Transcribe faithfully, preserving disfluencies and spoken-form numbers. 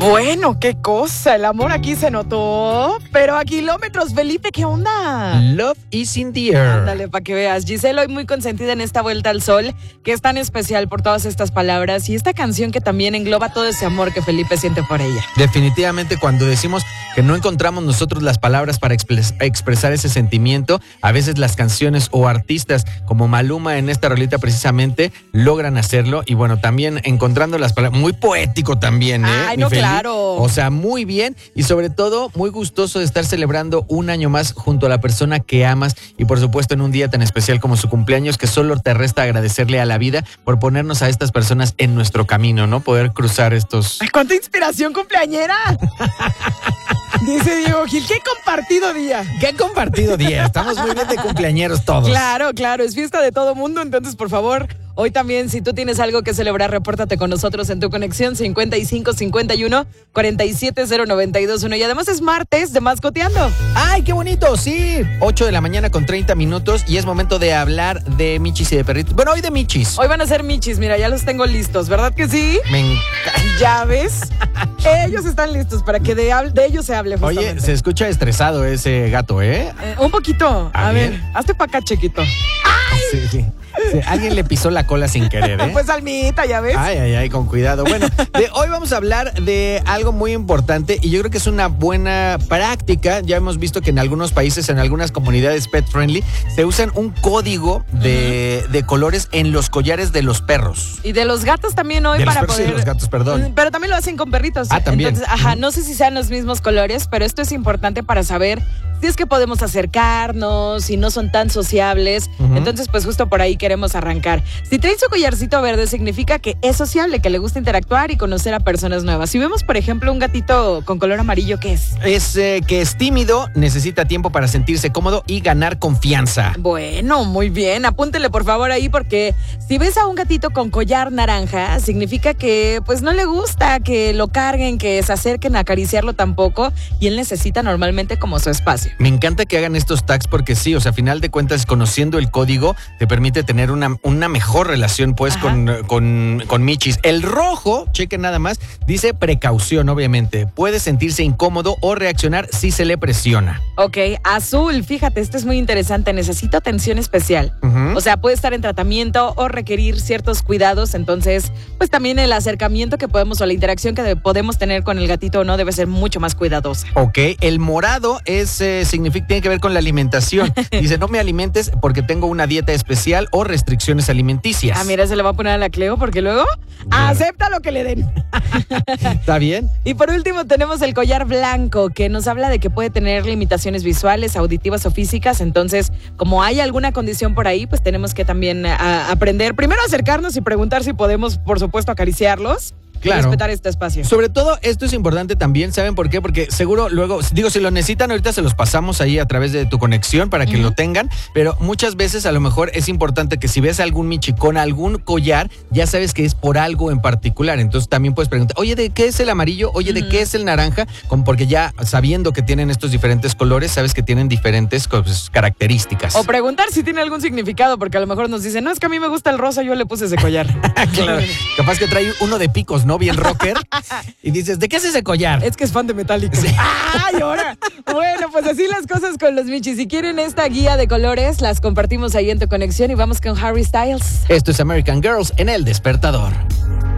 Bueno, qué cosa, el amor aquí se notó, pero a kilómetros, Felipe, ¿qué onda? Love is in the air. Ándale, para que veas. Giselle hoy muy consentida en esta vuelta al sol, que es tan especial por todas estas palabras y esta canción que también engloba todo ese amor que Felipe siente por ella. Definitivamente, cuando decimos que no encontramos nosotros las palabras para expres- expresar ese sentimiento, a veces las canciones o artistas como Maluma en esta rolita precisamente logran hacerlo. Y bueno, también encontrando las palabras, muy poético también, ¿eh? Ay, mi no, Feli? claro. O sea, muy bien y sobre todo muy gustoso de estar celebrando un año más junto a la persona que amas y por supuesto en un día tan especial como su cumpleaños, que solo te resta agradecerle a la vida por ponernos a estas personas en nuestro camino, ¿no? Poder cruzar estos... ¡Ay, cuánta inspiración cumpleañera! Dice Diego Gil, ¡qué compartido día! ¡Qué compartido día! Estamos muy bien de cumpleañeros todos. Claro, claro, es fiesta de todo mundo, entonces por favor, hoy también si tú tienes algo que celebrar, repórtate con nosotros en tu conexión cincuenta y cinco cincuenta y uno cuarenta y siete cero noventa y dos uno y además es martes de Mascoteando. ¡Ay, qué bonito! Sí, ocho de la mañana con treinta minutos y es momento de hablar de michis y de perritos. Bueno, hoy de michis. Hoy van a ser michis, mira, ya los tengo listos, ¿verdad que sí? Me encanta. Ya ves, ellos están listos para que de, de ellos se hable justamente. Oye, se escucha estresado ese gato, ¿eh? Eh, un poquito, a, A ver, ver. hazte para acá, chiquito. Sí, sí. Sí, alguien le pisó la cola sin querer, ¿eh? Pues Almita, ya ves. Ay, ay, ay, con cuidado. Bueno, de hoy vamos a hablar de algo muy importante y yo creo que es una buena práctica. Ya hemos visto que en algunos países, en algunas comunidades pet friendly, se usan un código de, uh-huh. de colores en los collares de los perros. Y de los gatos también hoy de para los perros poder... y de los gatos, perdón. Pero también lo hacen con perritos. Ah, también. Entonces, ajá, uh-huh. no sé si sean los mismos colores, pero esto es importante para saber si es que podemos acercarnos, si no son tan sociables. Uh-huh. Entonces, pues justo por ahí queremos arrancar. Si trae su collarcito verde, significa que es sociable, que le gusta interactuar y conocer a personas nuevas. Si vemos, por ejemplo, un gatito con color amarillo, ¿qué es? Es eh, que es tímido, necesita tiempo para sentirse cómodo y ganar confianza. Bueno, muy bien. Apúntele por favor ahí, porque si ves a un gatito con collar naranja, significa que pues no le gusta que lo carguen, que se acerquen a acariciarlo tampoco, y él necesita normalmente como su espacio. Me encanta que hagan estos tags porque sí, o sea, a final de cuentas, conociendo el código, te permite tener una, una mejor relación, pues, con, con, con michis. El rojo, cheque nada más, dice precaución, obviamente. Puede sentirse incómodo o reaccionar si se le presiona. Ok, azul, fíjate, este es muy interesante. Necesita atención especial. Uh-huh. O sea, puede estar en tratamiento o requerir ciertos cuidados. Entonces, pues también el acercamiento que podemos o la interacción que podemos tener con el gatito o no debe ser mucho más cuidadosa. Ok, el morado es, eh, significa, tiene que ver con la alimentación. Dice, no me alimentes porque tengo una dieta especial o restricciones alimenticias. Ah, mira, se le va a poner a la Cleo porque luego yeah. acepta lo que le den. ¿Está bien? Y por último tenemos el collar blanco, que nos habla de que puede tener limitaciones visuales, auditivas o físicas. Entonces, como hay alguna condición por ahí, pues tenemos que también a, aprender, primero acercarnos y preguntar si podemos, por supuesto, acariciarlos. Claro. Respetar este espacio. Sobre todo, esto es importante también, ¿saben por qué? Porque seguro luego, digo, si lo necesitan, ahorita se los pasamos ahí a través de tu conexión para que uh-huh. lo tengan, pero muchas veces a lo mejor es importante que si ves algún michi con algún collar, ya sabes que es por algo en particular, entonces también puedes preguntar, oye, ¿de qué es el amarillo? Oye, ¿de uh-huh. qué es el naranja? Como porque ya sabiendo que tienen estos diferentes colores, sabes que tienen diferentes pues, características. O preguntar si tiene algún significado, porque a lo mejor nos dicen, no, es que a mí me gusta el rosa, yo le puse ese collar. Claro, capaz que trae uno de picos, ¿no? Bien rocker. Y dices, ¿de qué es ese collar? Es que es fan de Metallica. Sí. ¡Ay, ahora! Bueno, pues así las cosas con los michis. Si quieren esta guía de colores, las compartimos ahí en tu conexión y vamos con Harry Styles. Esto es American Girls en El Despertador.